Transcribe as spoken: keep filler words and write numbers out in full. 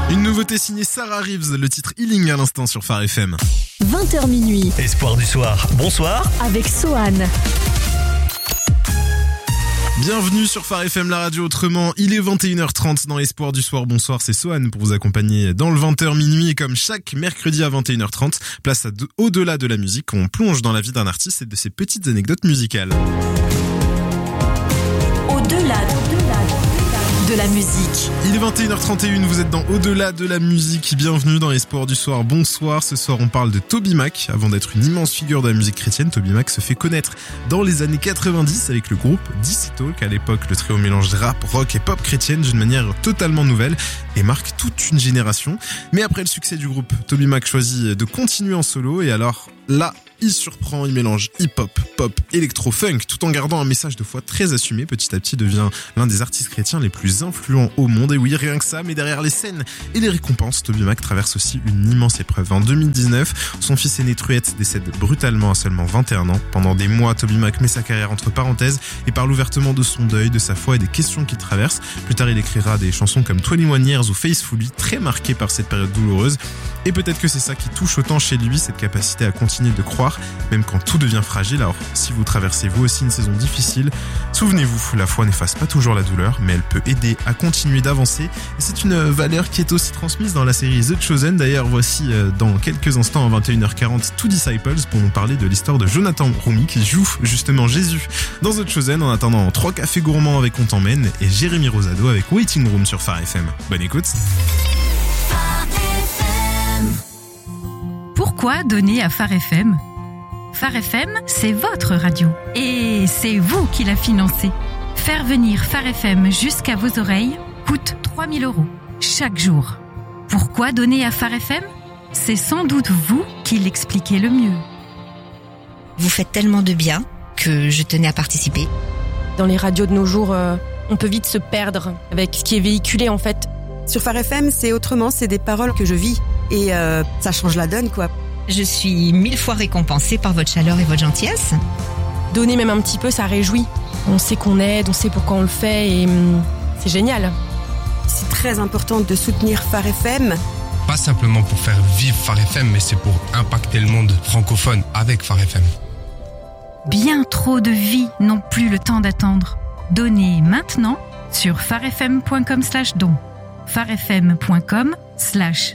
Une nouveauté signée Sarah Reeves, le titre Healing à l'instant sur Phare F M. vingt heures minuit. Espoir du soir, bonsoir. Avec Sohan. Bienvenue sur Phare F M, la radio autrement. Il est vingt et une heures trente dans Espoir du soir. Bonsoir, c'est Sohan pour vous accompagner dans le vingt heures minuit. Et comme chaque mercredi à vingt et une heures trente, place à de, au-delà de la musique, on plonge dans la vie d'un artiste et de ses petites anecdotes musicales. Au-delà, au-delà de la musique. Il est vingt et une heures trente et une, vous êtes dans Au-delà de la musique. Bienvenue dans Espoir du soir. Bonsoir. Ce soir, on parle de TobyMac. Avant d'être une immense figure de la musique chrétienne, TobyMac se fait connaître dans les années quatre-vingt-dix avec le groupe D C Talk. À l'époque, le trio mélange rap, rock et pop chrétienne d'une manière totalement nouvelle et marque toute une génération. Mais après le succès du groupe, TobyMac choisit de continuer en solo et alors là, il surprend, il mélange hip-hop, pop, électro-funk, tout en gardant un message de foi très assumé. Petit à petit, devient l'un des artistes chrétiens les plus influents au monde. Et oui, rien que ça, mais derrière les scènes et les récompenses, TobyMac traverse aussi une immense épreuve. En deux mille dix-neuf, son fils aîné Truett décède brutalement à seulement vingt et un ans. Pendant des mois, TobyMac met sa carrière entre parenthèses et parle ouvertement de son deuil, de sa foi et des questions qu'il traverse. Plus tard, il écrira des chansons comme vingt et un Years ou Faithfully, très marquées par cette période douloureuse. Et peut-être que c'est ça qui touche autant chez lui, cette capacité à continuer de croire, même quand tout devient fragile. Alors, si vous traversez vous aussi une saison difficile, souvenez-vous, la foi n'efface pas toujours la douleur, mais elle peut aider à continuer d'avancer. Et c'est une valeur qui est aussi transmise dans la série The Chosen. D'ailleurs, voici dans quelques instants à vingt et une heures quarante Two Disciples pour nous parler de l'histoire de Jonathan Roumi qui joue justement Jésus dans The Chosen. En attendant, trois cafés gourmands avec On t'emmène et Jérémy Rosado avec Waiting Room sur Phare F M. Bonne écoute. Pourquoi donner à Phare F M ? Phare F M, c'est votre radio. Et c'est vous qui la financez. Faire venir Phare F M jusqu'à vos oreilles coûte trois mille euros chaque jour. Pourquoi donner à Phare F M ? C'est sans doute vous qui l'expliquez le mieux. Vous faites tellement de bien que je tenais à participer. Dans les radios de nos jours, euh, on peut vite se perdre avec ce qui est véhiculé en fait. Sur Phare F M, c'est autrement, c'est des paroles que je vis. Et euh, ça change la donne, quoi. Je suis mille fois récompensée par votre chaleur et votre gentillesse. Donner même un petit peu, ça réjouit. On sait qu'on aide, on sait pourquoi on le fait et hum, c'est génial. C'est très important de soutenir Phare F M. Pas simplement pour faire vivre Phare F M, mais c'est pour impacter le monde francophone avec Phare F M. Bien trop de vies n'ont plus le temps d'attendre. Donnez maintenant sur pharefm point com slash don. pharefm point com slash